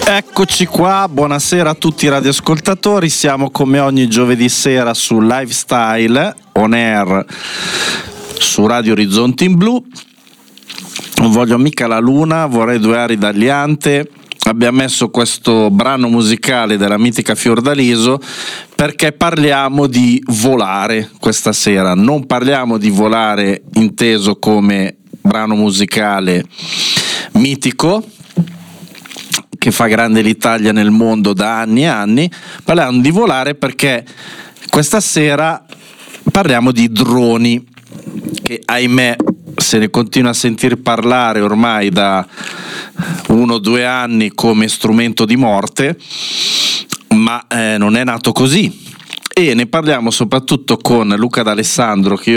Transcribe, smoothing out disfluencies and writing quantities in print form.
Eccoci qua, buonasera a tutti i radioascoltatori, siamo come ogni giovedì sera su Lifestyle On Air su Radio Orizzonti in Blu. Non voglio mica la luna, vorrei due ari d'Aliante. Abbiamo messo questo brano musicale della mitica Fiordaliso perché parliamo di volare questa sera. Non parliamo di volare inteso come brano musicale mitico che fa grande l'Italia nel mondo da anni e anni. Parliamo di volare perché questa sera parliamo di droni, che ahimè se ne continua a sentir parlare ormai da 1 o 2 anni come strumento di morte, ma non è nato così. E ne parliamo soprattutto con Luca D'Alessandro, che